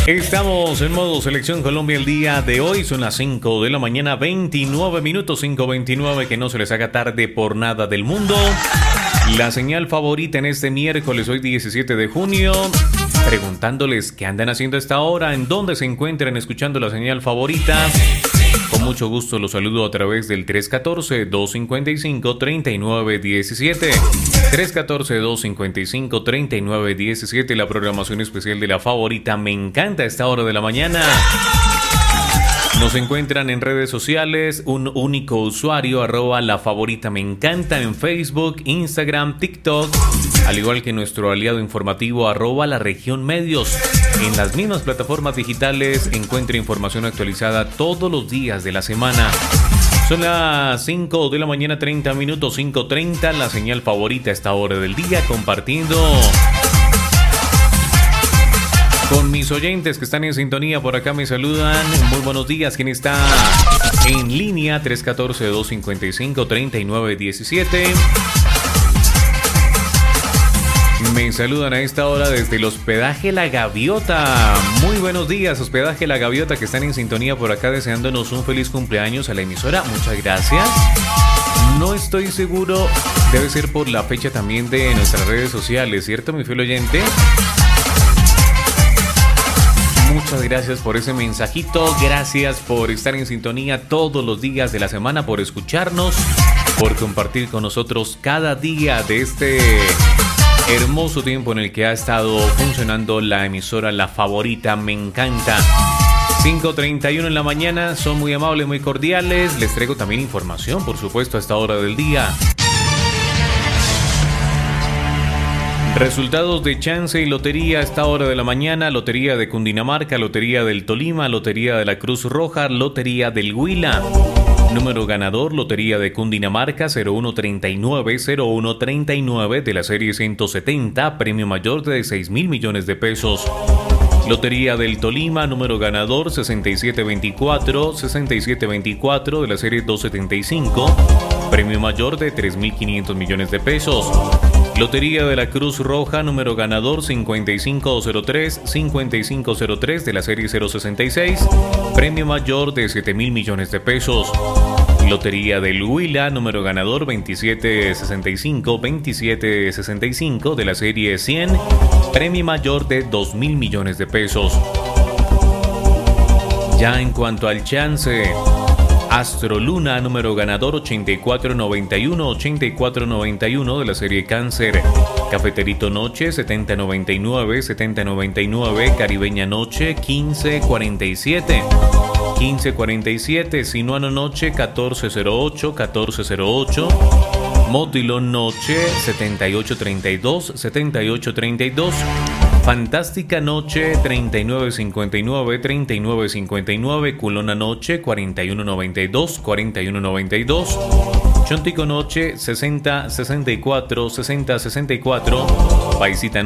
Estamos en modo Selección Colombia el día de hoy. Son las 5 de la mañana, 29 minutos, 5:29. Que no se les haga tarde por nada del mundo. La señal favorita en este miércoles, hoy 17 de junio. Preguntándoles qué andan haciendo a esta hora, en dónde se encuentran escuchando la señal favorita. Con mucho gusto los saludo a través del 314-255-3917. 314-255-3917, la programación especial de la favorita. Me encanta a esta hora de la mañana. Nos encuentran en redes sociales, un único usuario, @la favorita me encanta, en Facebook, Instagram, TikTok, al igual que nuestro aliado informativo, @la región medios. En las mismas plataformas digitales encuentra información actualizada todos los días de la semana. Son las 5 de la mañana, 30 minutos, 5:30, la señal favorita a esta hora del día, compartiendo con mis oyentes que están en sintonía. Por acá me saludan. Muy buenos días. ¿Quién está en línea? 314-255-3917. Me saludan a esta hora desde el hospedaje La Gaviota. Muy buenos días, hospedaje La Gaviota, que están en sintonía por acá deseándonos un feliz cumpleaños a la emisora. Muchas gracias. No estoy seguro, debe ser por la fecha también de nuestras redes sociales, ¿cierto, mi fiel oyente? Muchas gracias por ese mensajito, gracias por estar en sintonía todos los días de la semana, por escucharnos, por compartir con nosotros cada día de este hermoso tiempo en el que ha estado funcionando la emisora La Favorita Me Encanta. 5:31 en la mañana, son muy amables, muy cordiales, les traigo también información, por supuesto, a esta hora del día. Resultados de chance y lotería a esta hora de la mañana: lotería de Cundinamarca, lotería del Tolima, lotería de la Cruz Roja, lotería del Huila. Número ganador: lotería de Cundinamarca 0139-0139 de la serie 170, premio mayor de 6.000 millones de pesos. Lotería del Tolima, número ganador 6724 de la serie 275, premio mayor de 3.500 millones de pesos. Lotería de la Cruz Roja, número ganador 5503 de la serie 066, premio mayor de 7.000 millones de pesos. Lotería del Huila, número ganador 2765 de la serie 100, premio mayor de 2.000 millones de pesos. Ya en cuanto al chance, Astroluna, número ganador 8491 de la serie Cáncer. Cafeterito Noche 7099, Caribeña Noche 1547, Sinuano Noche 1408, Motilón Noche 7832, Fantástica Noche 3959, Culona Noche 4192, Chontico Noche 6064, Paisita